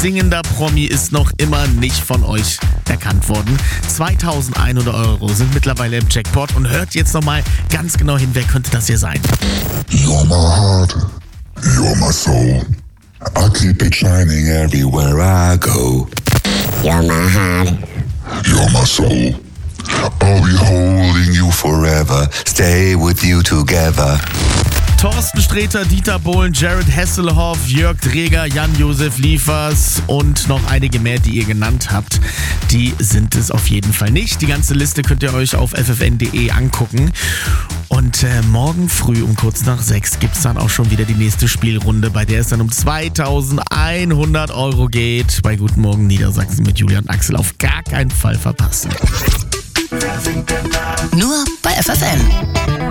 singender Promi ist noch immer nicht von euch erkannt worden. 2.100 € sind mittlerweile im Jackpot und hört jetzt nochmal ganz genau hin, wer könnte das hier sein? You're my heart, you're my soul. I keep it shining everywhere I go. You're my heart, You're my soul. I'll be holding you forever. Stay with you together. Thorsten Sträter, Dieter Bohlen, Jared Hasselhoff, Jörg Dreger, Jan-Josef Liefers und noch einige mehr, die ihr genannt habt. Die sind es auf jeden Fall nicht. Die ganze Liste könnt ihr euch auf ffn.de angucken. Und morgen früh um kurz nach 6 gibt es dann auch schon wieder die nächste Spielrunde, bei der es dann um 2.100 € geht. Bei Guten Morgen Niedersachsen mit Julia und Axel. Auf gar keinen Fall verpassen. Nur bei FFN.